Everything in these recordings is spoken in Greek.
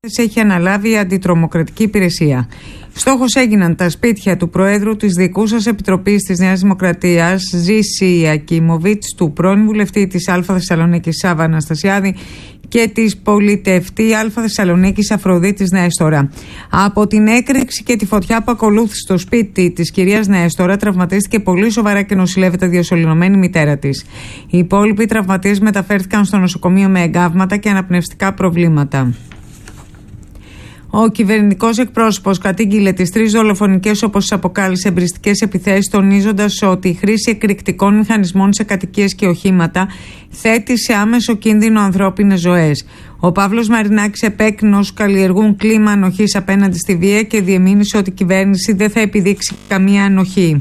έχει αναλάβει η Αντιτρομοκρατική Υπηρεσία. Στόχος έγιναν τα σπίτια του Προέδρου της δικούσας Επιτροπής της Νέας Δημοκρατίας, Ζήση Ακίμοβιτς, του πρώην βουλευτή της Α Θεσσαλονίκης Σάβα Αναστασιάδη και της πολιτευτή Α Θεσσαλονίκης Αφροδίτης Νέστορα. Από την έκρηξη και τη φωτιά που ακολούθησε στο σπίτι της κυρίας Νέστορα, τραυματίστηκε πολύ σοβαρά και νοσηλεύεται διασωληνωμένη μητέρα της. Οι υπόλοιποι τραυματίες μεταφέρθηκαν στο νοσοκομείο με εγκάβματα και αναπνευστικά προβλήματα. Ο κυβερνητικός εκπρόσωπος κατήγγειλε τις 3 δολοφονικές, όπως τις αποκάλυψε, εμπριστικές επιθέσεις, τονίζοντας ότι η χρήση εκρηκτικών μηχανισμών σε κατοικίες και οχήματα θέτει σε άμεσο κίνδυνο ανθρώπινες ζωές. Ο Παύλος Μαρινάκης επέκρινε όσους καλλιεργούν κλίμα ανοχής απέναντι στη βία και διεμήνυσε ότι η κυβέρνηση δεν θα επιδείξει καμία ανοχή.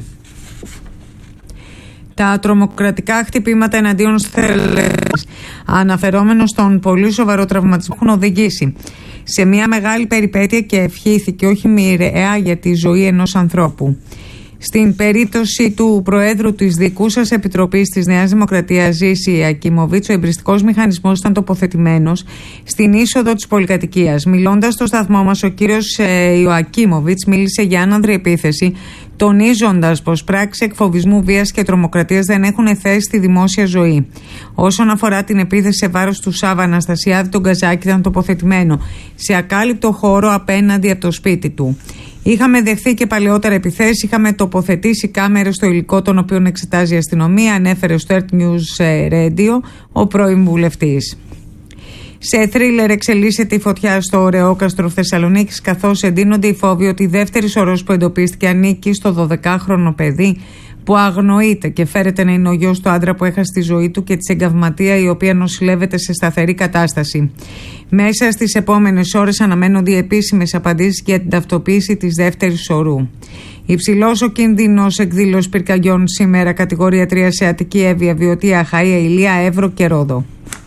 Τα τρομοκρατικά χτυπήματα εναντίον στελέχους, αναφερόμενος στον πολύ σοβαρό τραυματισμό, έχουν οδηγήσει σε μια μεγάλη περιπέτεια και ευχήθηκε όχι μοιραία για τη ζωή ενός ανθρώπου. Στην περίπτωση του Προέδρου της δικούσας Επιτροπής της Νέας Δημοκρατίας, Ζήση Ακίμοβιτς, ο εμπριστικός μηχανισμός ήταν τοποθετημένος στην είσοδο της πολυκατοικίας. Μιλώντας στο σταθμό μας, ο κύριος Ακίμοβιτς μίλησε για άνανδρη επίθεση, τονίζοντας πως πράξεις εκφοβισμού, βίας και τρομοκρατίας δεν έχουν θέση στη δημόσια ζωή. Όσον αφορά την επίθεση σε βάρος του Σάβα Αναστασιάδη, τον Καζάκη ήταν τοποθετημένο σε ακάλυπτο χώρο απέναντι από το σπίτι του. Είχαμε δεχθεί και παλαιότερα επιθέσεις, είχαμε τοποθετήσει κάμερες στο υλικό των οποίων εξετάζει η αστυνομία, ανέφερε στο Earth News Radio ο πρώην βουλευτής. Σε θρίλερ εξελίσσεται η φωτιά στο Ωρεόκαστρο Θεσσαλονίκης, καθώς εντείνονται οι φόβοι ότι η δεύτερη σωρός που εντοπίστηκε ανήκει στο 12χρονο παιδί που αγνοείται και φέρεται να είναι ο γιος του άντρα που έχασε τη ζωή του και της εγκαυματία, η οποία νοσηλεύεται σε σταθερή κατάσταση. Μέσα στις επόμενες ώρες αναμένονται οι επίσημες απαντήσεις για την ταυτοποίηση της δεύτερης σωρού. Υψηλός ο κίνδυνος εκδήλωσης πυρκαγιών σήμερα, κατηγορία 3 σε Αττική, Εύβοια, Βιωτία, Αχαΐα, Ηλία, Εύρο και Ρόδο.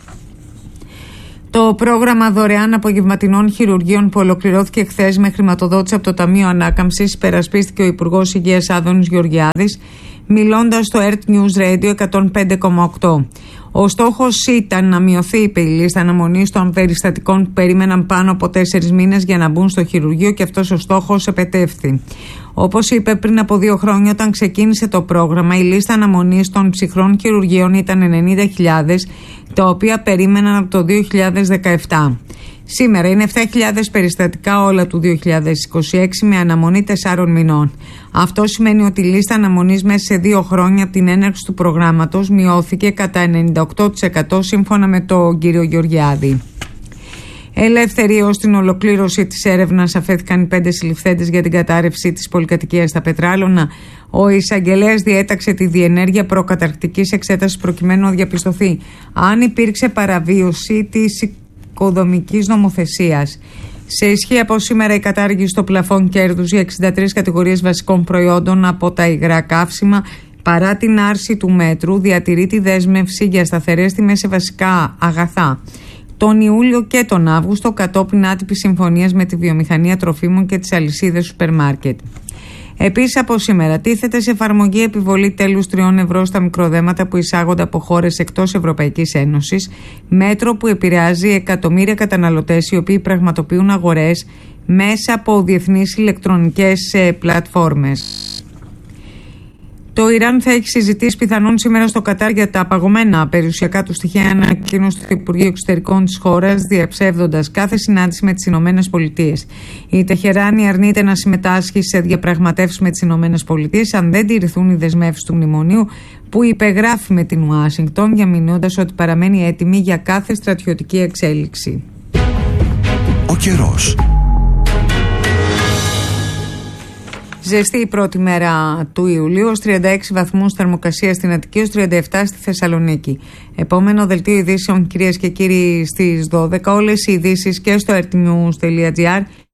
Το πρόγραμμα δωρεάν απογευματινών χειρουργείων που ολοκληρώθηκε χθες με χρηματοδότηση από το Ταμείο Ανάκαμψης υπερασπίστηκε ο Υπουργός Υγείας Άδωνης Γεωργιάδης, μιλώντας στο Earth News Radio 105,8. Ο στόχος ήταν να μειωθεί η λίστα αναμονής των περιστατικών που περίμεναν πάνω από 4 μήνες για να μπουν στο χειρουργείο και αυτός ο στόχος επετεύχθη. Όπως είπε πριν από 2 χρόνια, όταν ξεκίνησε το πρόγραμμα, η λίστα αναμονής των ψυχρών χειρουργείων ήταν 90.000, τα οποία περίμεναν από το 2017. Σήμερα είναι 7.000 περιστατικά όλα του 2026 με αναμονή 4 μηνών. Αυτό σημαίνει ότι η λίστα αναμονής μέσα σε 2 χρόνια από την έναρξη του προγράμματος μειώθηκε κατά 98% σύμφωνα με τον κύριο Γεωργιάδη. Ελεύθεροι ως την ολοκλήρωση της έρευνας αφέθηκαν οι 5 συλληφθέντες για την κατάρρευση της πολυκατοικίας στα Πετράλωνα. Ο εισαγγελέας διέταξε τη διενέργεια προκαταρκτικής εξέτασης προκειμένου να διαπιστωθεί αν υπήρξε παραβίωση της οικοδομικής νομοθεσίας. Σε ισχύ από σήμερα η κατάργηση στο πλαφόν κέρδους για 63 κατηγορίες βασικών προϊόντων από τα υγρά καύσιμα. Παρά την άρση του μέτρου, διατηρεί τη δέσμευση για σταθερές τιμές σε βασικά αγαθά τον Ιούλιο και τον Αύγουστο, κατόπιν άτυπης συμφωνίας με τη βιομηχανία τροφίμων και τις αλυσίδες σούπερ μάρκετ. Επίσης, από σήμερα τίθεται σε εφαρμογή επιβολή τέλους 3 ευρώ στα μικροδέματα που εισάγονται από χώρες εκτός Ευρωπαϊκής Ένωσης, μέτρο που επηρεάζει εκατομμύρια καταναλωτές οι οποίοι πραγματοποιούν αγορές μέσα από διεθνείς ηλεκτρονικές πλατφόρμες. Το Ιράν θα έχει συζητήσει πιθανόν σήμερα στο Κατάρ για τα παγωμένα περιουσιακά του στοιχεία, ανακοίνωσε το Υπουργείο Εξωτερικών της χώρας, διαψεύδοντας κάθε συνάντηση με τις Ηνωμένες Πολιτείες. Η Τεχεράνη αρνείται να συμμετάσχει σε διαπραγματεύσεις με τις Ηνωμένες Πολιτείες αν δεν τηρηθούν οι δεσμεύσεις του μνημονίου που υπεγράφει με την Ουάσιγκτον, διαμηνώντας ότι παραμένει έτοιμη για κάθε στρατιωτική εξέλιξη. Ο καιρός. Ζεστή η πρώτη μέρα του Ιουλίου, ως 36 βαθμούς θερμοκρασία στην Αττική, ως 37 στη Θεσσαλονίκη. Επόμενο δελτίο ειδήσεων, κυρίες και κύριοι, στις 12. Όλες οι ειδήσεις και στο earthnews.gr